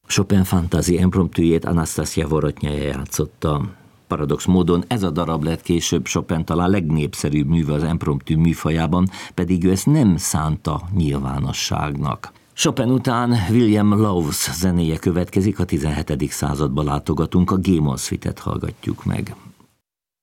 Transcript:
Chopin Fantasy impromptujét Anastasia Vorotnyaja játszotta. Paradox módon ez a darab lett később Chopin talán legnépszerűbb műve az impromptu műfajában, pedig ő ezt nem szánta nyilvánosságnak. Chopin után William Lowes zenéje következik, a 17. századba látogatunk, a Gémon Suite-et hallgatjuk meg.